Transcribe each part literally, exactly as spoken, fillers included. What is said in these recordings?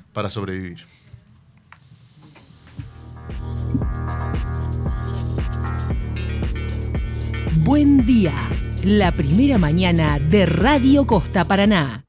para sobrevivir. Buen día, la primera mañana de Radio Costa Paraná.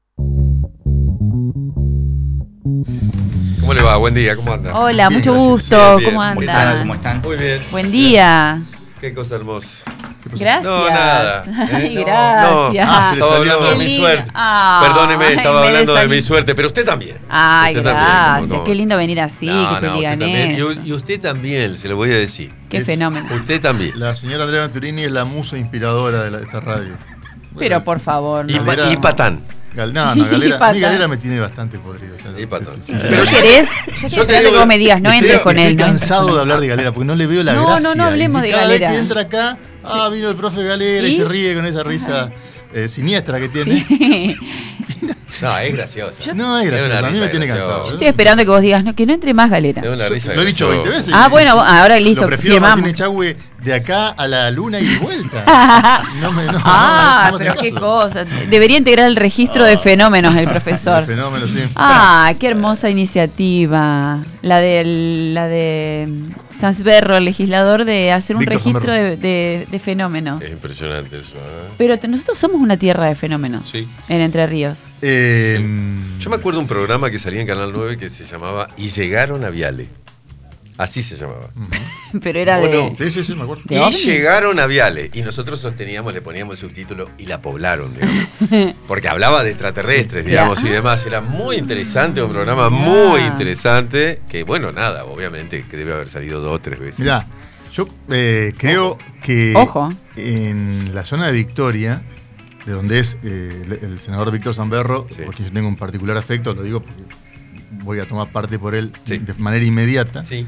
¿Cómo le va? Buen día, ¿cómo anda? Hola, Bien, mucho gracias. gusto, Bien, ¿cómo bien. ¿Qué anda? tal? ¿Cómo están? Muy bien. Buen día. Qué cosa hermosa. Gracias. No, nada. Ay, Eh, no, gracias. no. Ah, se le Estaba salió. hablando de Qué mi lindo. suerte. Ah, Perdóneme, ay, estaba me hablando de desanimó. mi suerte, pero usted también. Ay, Usted también, gracias. ¿cómo no? Qué lindo venir así, No, que no, te usted digan también. eso. Y, y usted también, se lo voy a decir. Qué Es- fenómeno. Usted también. La señora Andrea Venturini es la musa inspiradora de, la, de esta radio. Pero por favor, Y, no. pa- Galera- y Patán. Gal- no, no, Y Galera, Patán. mi Galera me tiene bastante podrido. Ya, Y Patán. sí, sí, sí. ¿Pero querés? Yo estoy te esperando digo- que vos me digas, no Estoy- entres con estoy él. no entres cansado con de él. hablar de Galera porque no le veo la No, gracia. no, no hablemos Y de cada Galera. vez que entra acá, ah, vino el profe Galera y, ¿Y? se ríe con esa risa eh, siniestra que tiene. Sí. No, es graciosa. No es gracioso, una a mí me risa tiene graciosa. cansado. Estoy esperando que vos digas no, que no entre más Galera. Tengo una risa Lo he dicho graciosa. veinte veces. Ah, bueno, ahora listo, Lo prefiero a firmamos. Martín Echagüe de acá a la luna y de vuelta. No me, no, Ah, no me pero hacen qué caso. cosa. Debería integrar el registro de fenómenos el profesor. El fenómeno, sí. Ah, qué hermosa iniciativa. La de la de Sansberro, el legislador, de hacer un Víctor registro Sansberro. de, de- de fenómenos. Es impresionante eso, ¿eh? Pero te- nosotros somos una tierra de fenómenos Sí. en Entre Ríos. Eh, Yo me acuerdo de un programa que salía en Canal nueve que se llamaba Y llegaron a Viale. Así se llamaba. Pero era ¿O de. no? Sí, sí, sí, me acuerdo. ¿De Y ovnis? llegaron a Viale. Y nosotros sosteníamos, le poníamos el subtítulo y la poblaron, digamos. Porque hablaba de extraterrestres, digamos, Ya. y demás. Era muy interesante, un programa muy Ya. interesante. Que bueno, nada, obviamente, que debe haber salido dos o tres veces. Mirá, yo eh, creo que Ojo. en la zona de Victoria, de donde es eh, el, el senador Víctor Samberro, Sí. porque yo tengo un particular afecto, lo digo porque voy a tomar parte por él Sí. de manera inmediata. Sí.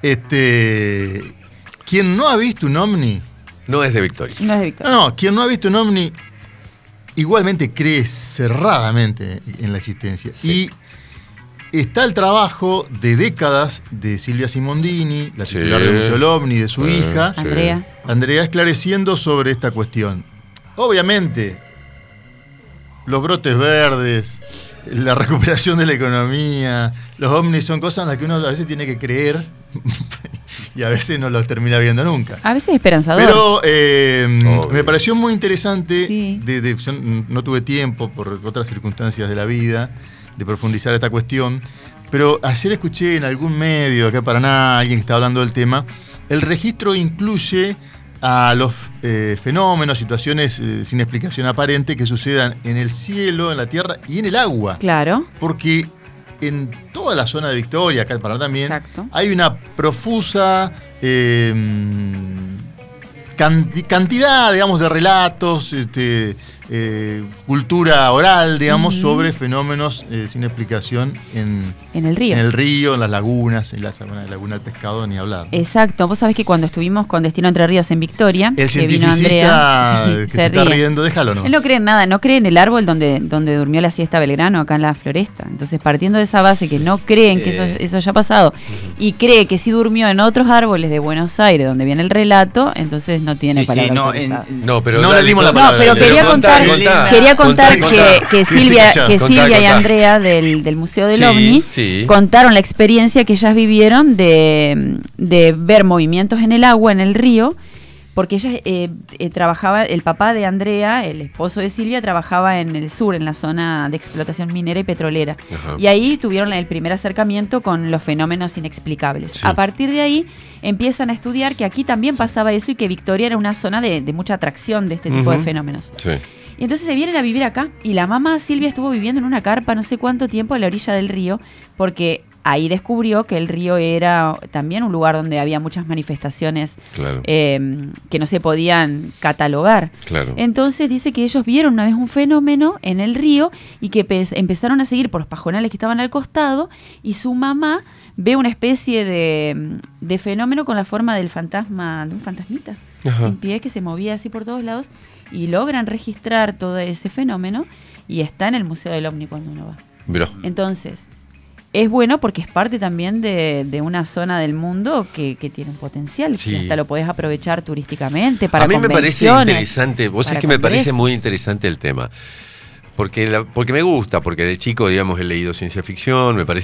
Este, quien no ha visto un ovni, No es de Victoria. No es de Víctor. no, no, quien no ha visto un ovni igualmente cree cerradamente en la existencia. Sí. Y está el trabajo de décadas de Silvia Simondini, la Sí. titular del Museo del OVNI, de su Sí. hija, Sí. Andrea. Andrea, esclareciendo sobre esta cuestión. Obviamente, los brotes verdes, la recuperación de la economía, los ovnis son cosas en las que uno a veces tiene que creer y a veces no los termina viendo nunca. A veces esperanzador. Pero eh, Obvio. me pareció muy interesante, Sí. de, de- yo no tuve tiempo por otras circunstancias de la vida de profundizar esta cuestión, pero ayer escuché en algún medio acá en Paraná, alguien que estaba hablando del tema, el registro incluye a los eh, fenómenos, situaciones eh, sin explicación aparente que sucedan en el cielo, en la tierra y en el agua. Claro. Porque en toda la zona de Victoria, acá en Paraná también, Exacto. hay una profusa eh, canti- cantidad, digamos, de relatos, este, eh, cultura oral, digamos, Ujú. sobre fenómenos eh, sin explicación en, En el río. en el río, en las lagunas, en la, bueno, la laguna del pescado, ni hablar, ¿no? Exacto. Vos sabés que cuando estuvimos con Destino Entre Ríos en Victoria, El que vino cientificista Andrea, que se, está ríe. riendo, déjalo, ¿no? Él no cree en nada, no cree en el árbol donde, donde durmió la siesta Belgrano, acá en la Floresta. Entonces, partiendo de esa base que no creen que eso, Eh. eso haya pasado y cree que sí durmió en otros árboles de Buenos Aires, donde viene el relato, entonces no tiene Sí, sí, palabra no, autorizada. en- No, pero No dale, le dimos la contá. No, palabra. pero Le- quería le- contar, contá, quería contar contá, que, contá. que Sí, sí, Silvia, callá. que Contá, Silvia y contá. Andrea del, del Museo del Sí, OVNI sí. contaron la experiencia que ellas vivieron de, de ver movimientos en el agua, en el río, porque ella eh, eh, trabajaba, el papá de Andrea, el esposo de Silvia, trabajaba en el sur, en la zona de explotación minera y petrolera. Ajá. Y ahí tuvieron el primer acercamiento con los fenómenos inexplicables. Sí. A partir de ahí empiezan a estudiar que aquí también pasaba eso y que Victoria era una zona de, de mucha atracción de este tipo de Ujú. fenómenos. Sí. Y entonces se vienen a vivir acá. Y la mamá Silvia estuvo viviendo en una carpa no sé cuánto tiempo a la orilla del río, porque ahí descubrió que el río era también un lugar donde había muchas manifestaciones Claro. eh, que no se podían catalogar. Claro. Entonces dice que ellos vieron una vez un fenómeno en el río y que pe- empezaron a seguir por los pajonales que estaban al costado y su mamá ve una especie de, de fenómeno con la forma del fantasma, de un fantasmita, Ajá. sin pie que se movía así por todos lados y logran registrar todo ese fenómeno y está en el Museo del OVNI cuando uno va. Mirá. Entonces, es bueno porque es parte también de, de una zona del mundo que, que tiene un potencial, Sí. que hasta lo podés aprovechar turísticamente para A mí me parece convenciones, interesante, vos para sabés que me parece congresos. muy interesante el tema. Porque, la- porque me gusta, porque de chico, digamos, he leído ciencia ficción, me parece